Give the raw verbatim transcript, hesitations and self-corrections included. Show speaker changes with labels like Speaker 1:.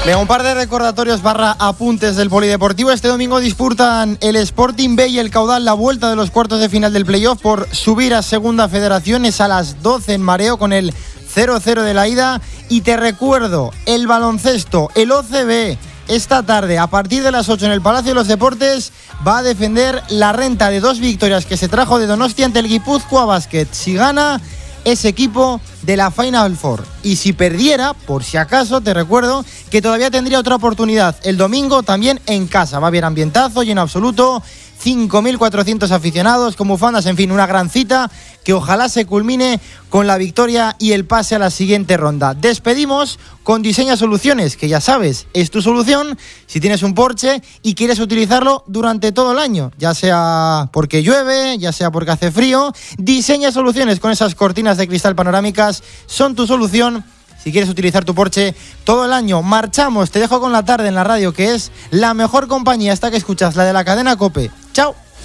Speaker 1: Venga, un par de recordatorios barra apuntes del polideportivo. Este domingo disputan el Sporting B y el Caudal la vuelta de los cuartos de final del playoff por subir a Segunda Federación. Es a las doce en Mareo con el cero cero de la ida. Y te recuerdo, el baloncesto, el O C B, esta tarde a partir de las ocho en el Palacio de los Deportes va a defender la renta de dos victorias que se trajo de Donostia ante el Guipúzcoa Basket. Si gana, ese equipo de la Final Four. Y si perdiera, por si acaso, te recuerdo que todavía tendría otra oportunidad el domingo también en casa. Va a haber ambientazo y en absoluto cinco mil cuatrocientos aficionados con bufandas, en fin, una gran cita que ojalá se culmine con la victoria y el pase a la siguiente ronda. Despedimos con Diseña Soluciones, que ya sabes, es tu solución si tienes un Porsche y quieres utilizarlo durante todo el año, ya sea porque llueve, ya sea porque hace frío. Diseña Soluciones con esas cortinas de cristal panorámicas son tu solución si quieres utilizar tu Porsche todo el año. Marchamos, te dejo con la tarde en la radio, que es la mejor compañía esta que escuchas, la de la cadena COPE. ¡Chao!